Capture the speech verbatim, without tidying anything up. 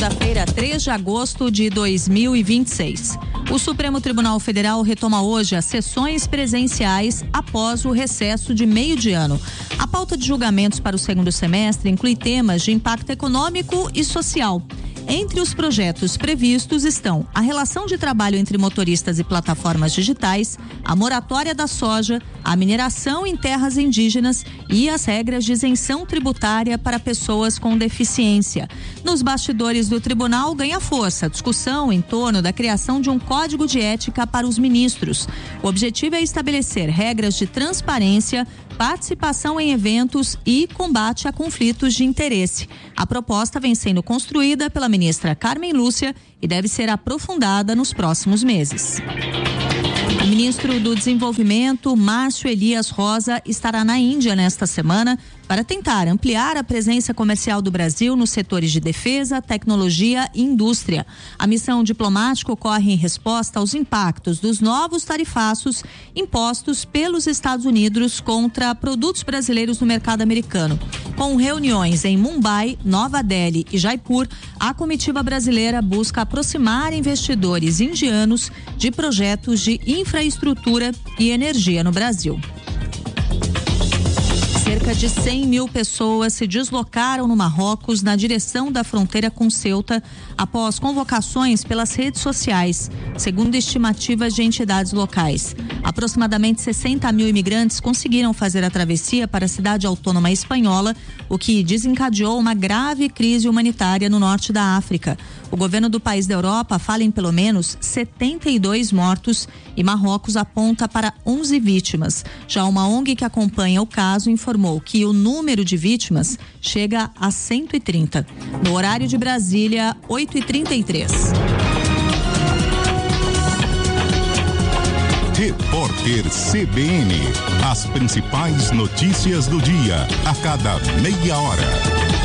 segunda-feira, três de agosto de dois mil e vinte e seis. O Supremo Tribunal Federal retoma hoje as sessões presenciais após o recesso de meio de ano. A pauta de julgamentos para o segundo semestre inclui temas de impacto econômico e social. Entre os projetos previstos estão a relação de trabalho entre motoristas e plataformas digitais, a moratória da soja, a mineração em terras indígenas e as regras de isenção tributária para pessoas com deficiência. Nos bastidores do tribunal ganha força a discussão em torno da criação de um código de ética para os ministros. O objetivo é estabelecer regras de transparência, participação em eventos e combate a conflitos de interesse. A proposta vem sendo construída pela ministra Carmen Lúcia e deve ser aprofundada nos próximos meses. O ministro do Desenvolvimento, Márcio Elias Rosa, estará na Índia nesta semana para tentar ampliar a presença comercial do Brasil nos setores de defesa, tecnologia e indústria. A missão diplomática ocorre em resposta aos impactos dos novos tarifaços impostos pelos Estados Unidos contra produtos brasileiros no mercado americano. Com reuniões em Mumbai, Nova Delhi e Jaipur, a comitiva brasileira busca aproximar investidores indianos de projetos de infraestrutura e energia no Brasil. Cerca de cem mil pessoas se deslocaram no Marrocos na direção da fronteira com Ceuta após convocações pelas redes sociais, segundo estimativas de entidades locais. Aproximadamente sessenta mil imigrantes conseguiram fazer a travessia para a cidade autônoma espanhola, o que desencadeou uma grave crise humanitária no norte da África. O governo do país da Europa fala em pelo menos setenta e dois mortos e Marrocos aponta para onze vítimas. Já uma O N G que acompanha o caso informou que o número de vítimas chega a cento e trinta. No horário de Brasília, oito e trinta e três. Repórter C B N. As principais notícias do dia, a cada meia hora.